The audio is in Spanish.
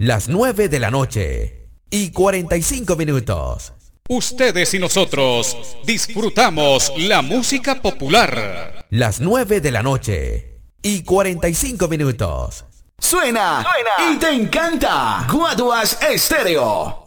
Las 9 de la noche y 45 minutos. Ustedes y nosotros disfrutamos la música popular. Las 9 de la noche y 45 minutos. Suena y te encanta. Guaduas Estéreo.